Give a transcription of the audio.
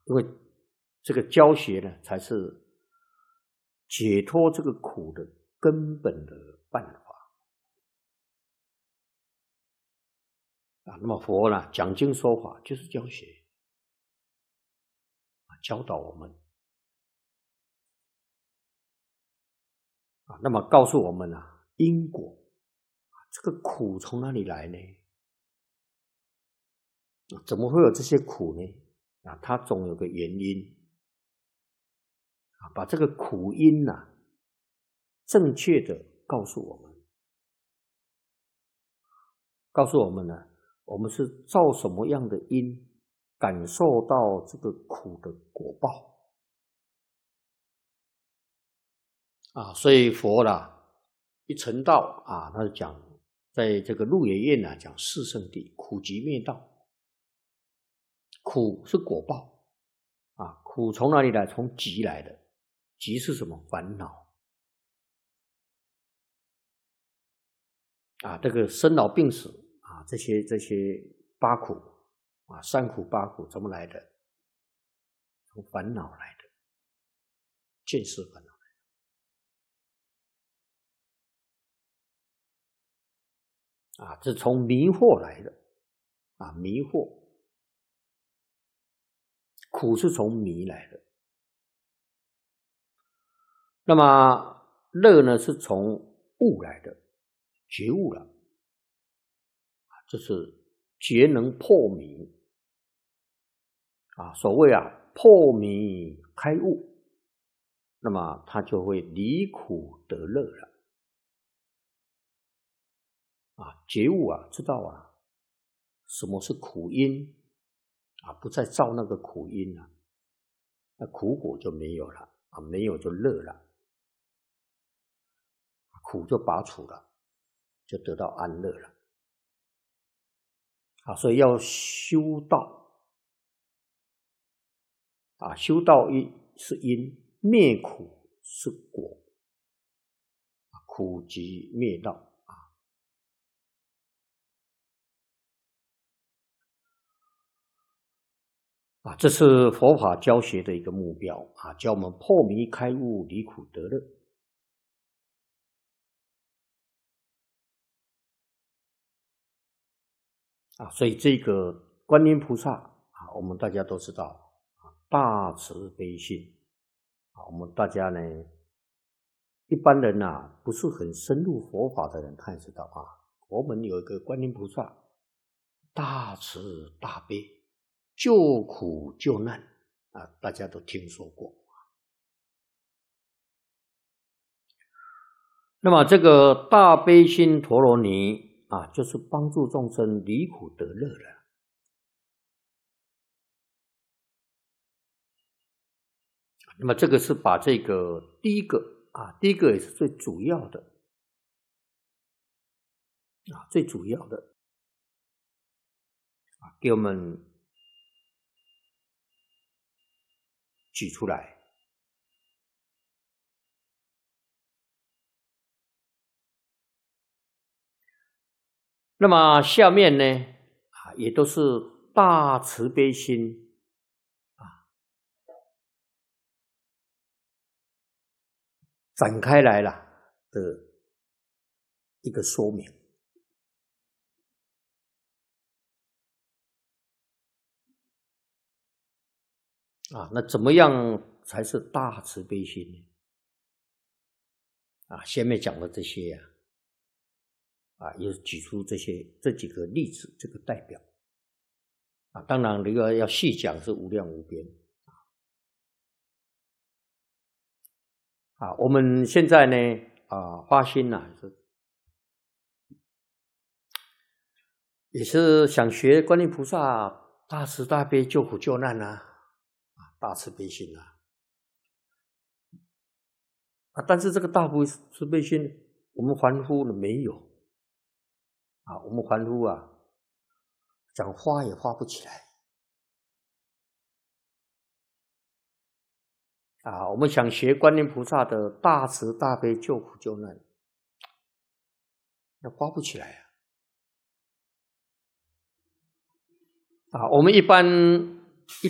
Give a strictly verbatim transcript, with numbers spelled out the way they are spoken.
因为这个教学呢，才是解脱这个苦的根本的办法啊。那么佛呢，讲经说法就是教学啊，教导我们啊，那么告诉我们啊，因果，这个苦从哪里来呢？怎么会有这些苦呢？啊，它总有个原因啊，把这个苦因啊，正确的告诉我们，告诉我们呢，我们是造什么样的因，感受到这个苦的果报啊。所以佛啦，一成道啊，他就讲，在这个鹿野苑啊，讲四圣谛，苦集灭道。苦是果报啊，苦从哪里来？从集来的。集是什么？烦恼啊，这个生老病死啊，这些这些八苦啊，三苦八苦怎么来的？从烦恼来的，见识烦恼来的啊，这从迷惑来的啊，迷惑。苦是从迷来的，那么乐呢是从悟来的，觉悟了，这是觉能破迷啊。所谓啊，破迷开悟，那么他就会离苦得乐了啊。觉悟啊，知道啊，什么是苦因啊，不再造那个苦因了，那苦果就没有了啊，没有就乐了，苦就拔除了，就得到安乐了啊。所以要修道啊，修道因是因，灭苦是果，苦集灭道啊，这是佛法教学的一个目标啊，教我们破迷开悟，离苦得乐啊。所以这个观音菩萨啊，我们大家都知道啊，大慈悲心啊，我们大家呢，一般人呐、啊，不是很深入佛法的人，他也知道啊，我们有一个观音菩萨，大慈大悲，救苦救难啊，大家都听说过。那么这个大悲心陀罗尼啊，就是帮助众生离苦得乐了。那么这个是把这个第一个啊，第一个也是最主要的啊，最主要的啊，给我们举出来。那么下面呢啊，也都是大慈悲心啊展开来了的一个说明啊。那怎么样才是大慈悲心呢？啊，下面讲的这些呀、啊，啊，也举出这些这几个例子，这个代表啊。当然，这个要细讲是无量无边啊。我们现在呢啊，发心呐、啊，是也是想学观音菩萨大慈大悲救苦救难啊，啊，大慈悲心啊。啊，但是这个大慈悲心，我们凡夫呢没有啊，我们凡夫啊，讲发也发不起来啊。我们想学观音菩萨的大慈大悲救苦救难，那发不起来啊。啊，我们一般